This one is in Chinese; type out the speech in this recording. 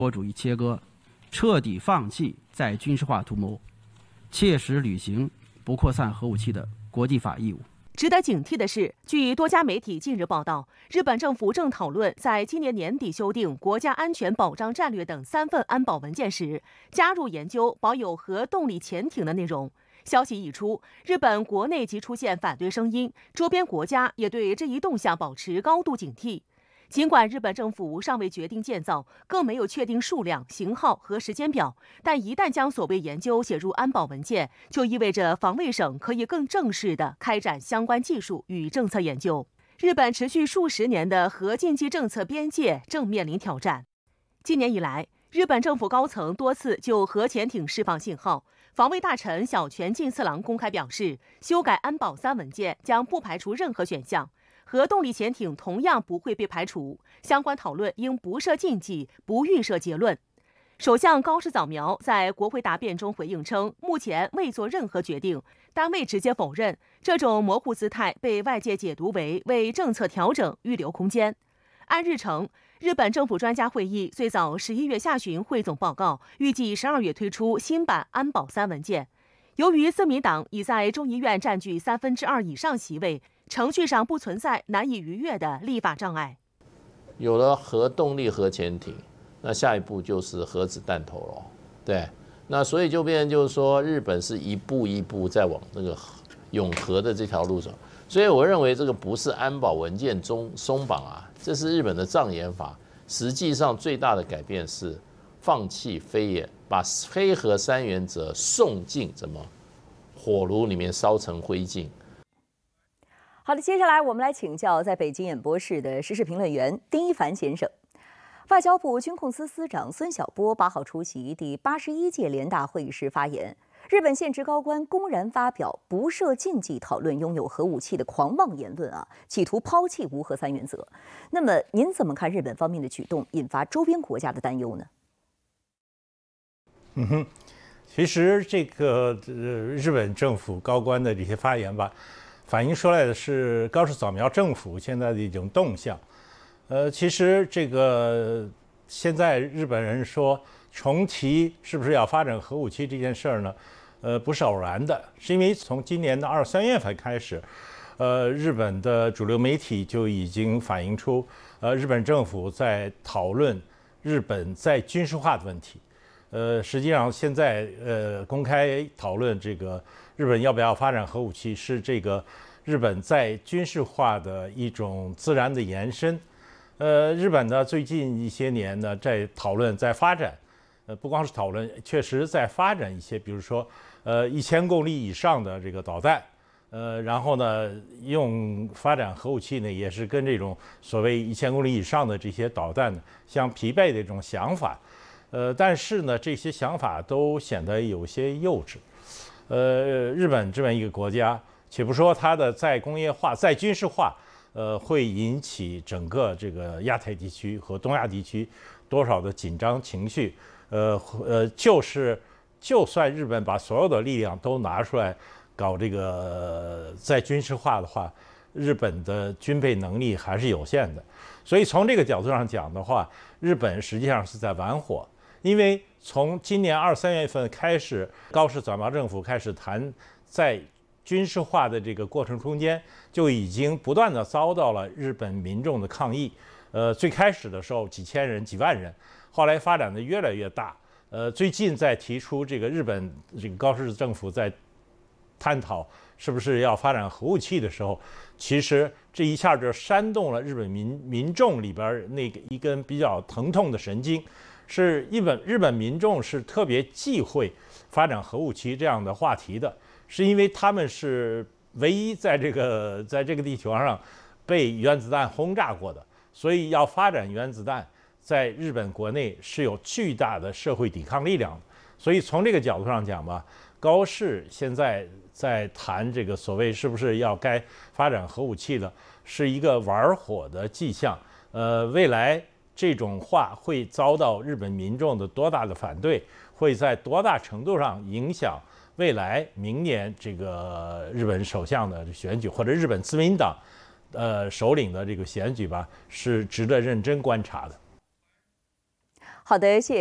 国主义切割，彻底放弃再军事化图谋，切实履行不扩散核武器的国际法义务。 值得警惕的是，据多家媒体近日报道，日本政府正讨论在今年年底修订国家安全保障战略等3份安保文件时，加入研究保有核动力潜艇的内容。消息一出，日本国内即出现反对声音，周边国家也对这一动向保持高度警惕。尽管日本政府尚未决定建造，更没有确定数量、型号和时间表，但一旦将所谓研究写入安保文件，就意味着防卫省可以更正式地开展相关技术与政策研究。日本持续数十年的核禁忌政策边界正面临挑战。今年以来，日本政府高层多次就核潜艇释放信号。防卫大臣小泉进次郎公开表示，修改安保3文件将不排除任何选项。核动力潜艇同样不会被排除，相关讨论应不设禁忌，不预设结论。首相高市早苗在国会答辩中回应称，目前未做任何决定，但未直接否认这种模糊姿态被外界解读为为政策调整预留空间。按日程，日本政府专家会议最早11月下旬汇总报告，预计12月推出新版安保3文件。由于自民党已在众议院占据2/3以上席位，程序上不存在难以逾越的立法障碍。 有了核动力核潜艇，那下一步就是核子弹头了，对。那所以就变成就是说，日本是一步一步在往那个永和的这条路走。所以我认为这个不是安保文件中松绑啊，这是日本的障眼法。实际上最大的改变是放弃非演，把非核3原则送进怎么火炉里面烧成灰烬。 好的，接下来我们来请教在北京演播室的时事评论员丁一凡先生。外交部军控司司长孙晓波8号出席第81届联大会议时发言，日本现职高官公然发表不设禁忌讨论拥有核武器的狂妄言论企图抛弃无核3原则。那么您怎么看日本方面的举动引发周边国家的担忧呢？ 其实这个日本政府高官的这些发言吧，反映出来的是高市早苗政府现在的一种动向。其实这个现在日本人说重提是不是要发展核武器这件事儿呢？不是偶然的，是因为从今年的2、3月份开始，日本的主流媒体就已经反映出，日本政府在讨论日本在军事化的问题。实际上现在公开讨论这个日本要不要发展核武器，是这个日本在军事化的一种自然的延伸。日本呢最近一些年呢在讨论，在发展，不光是讨论，确实在发展一些，比如说1000公里以上的这个导弹，然后呢用发展核武器呢也是跟这种所谓1000公里以上的这些导弹相匹配的一种想法。但是呢，这些想法都显得有些幼稚。日本这么一个国家，且不说它的再工业化、再军事化，会引起整个这个亚太地区和东亚地区多少的紧张情绪。就算日本把所有的力量都拿出来搞这个再军事化的话，日本的军备能力还是有限的。所以从这个角度上讲的话，日本实际上是在玩火。因为从今年2、3月份开始，高市早苗政府开始谈在军事化的这个过程中间，就已经不断的遭到了日本民众的抗议。最开始的时候几千人、几万人，后来发展的越来越大。最近在提出这个日本这个高市政府在探讨是不是要发展核武器的时候，其实这一下就煽动了日本民众里边那个一根比较疼痛的神经。是日本民众是特别忌讳发展核武器这样的话题的，是因为他们是唯一在这个地球上被原子弹轰炸过的，所以要发展原子弹，在日本国内是有巨大的社会抵抗力量的。所以从这个角度上讲吧，高市现在在谈这个所谓是不是要该发展核武器的，是一个玩火的迹象。未来这种话会遭到日本民众的多大的反对，会在多大程度上影响未来明年这个日本首相的选举，或者日本自民党首领的这个选举吧，是值得认真观察的。 好的，谢谢。